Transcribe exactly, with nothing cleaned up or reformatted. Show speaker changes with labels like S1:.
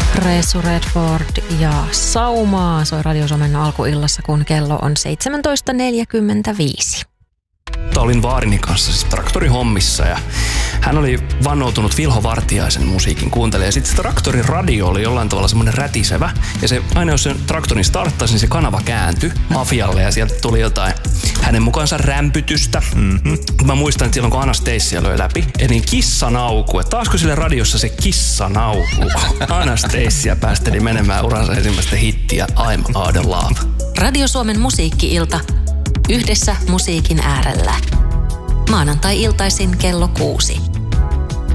S1: Ressu Redford ja Saumaa soi Radio Suomen alkuillassa, kun kello on seitsemäntoista neljäkymmentäviisi.
S2: Olin vaarini kanssa siis traktorihommissa ja hän oli vannoutunut Vilho Vartiaisen musiikin kuuntelija. Ja sitten se traktorin radio oli jollain tavalla semmoinen rätisevä. Ja se, aina jos sen traktorin starttasi, niin se kanava kääntyi mafialle ja sieltä tuli jotain hänen mukaansa rämpytystä. Mm-hmm. Mä muistan, että silloin kun Anastasia löi läpi, niin kissanauku. Että taasko sille radiossa se kissanauku? Anastasia päästeli menemään uransa ensimmäistä hittiä I'm Out of Love.
S1: Radio Suomen musiikki-ilta. Yhdessä musiikin äärellä. Maanantai-iltaisin kello kuusi.